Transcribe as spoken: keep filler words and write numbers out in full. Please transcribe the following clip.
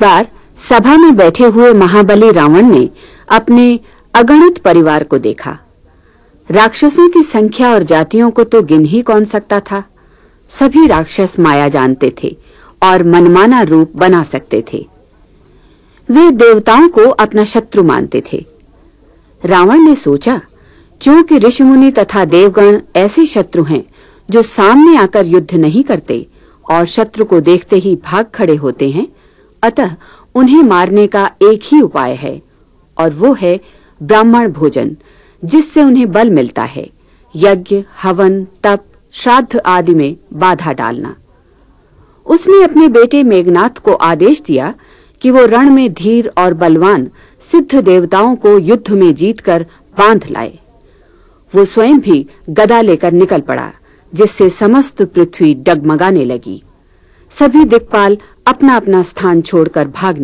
बार सभा में बैठे हुए महाबली रावण ने अपने अगणित परिवार को देखा। राक्षसों की संख्या और जातियों को तो गिन ही कौन सकता था। सभी राक्षस माया जानते थे और मनमाना रूप बना सकते थे। वे देवताओं को अपना शत्रु मानते थे। रावण ने सोचा, क्योंकि ऋषिमुनि तथा देवगण ऐसे शत्रु हैं जो सामने आकर युद्ध नहीं करते और शत्रु को देखते ही भाग खड़े होते हैं, अतः उन्हें मारने का एक ही उपाय है और वो है ब्राह्मण भोजन, जिससे उन्हें बल मिलता है। यज्ञ, हवन, तप, श्राद्ध आदि में बाधा डालना। उसने अपने बेटे मेघनाथ को आदेश दिया कि वो रण में धीर और बलवान सिद्ध देवताओं को युद्ध में जीतकर बांध लाए। वो स्वयं भी गदा लेकर निकल पड़ा, जिससे समस्त पृथ्वी डगमगाने लगी। सभी दिक्पाल अपना अपना स्थान छोड़कर भाग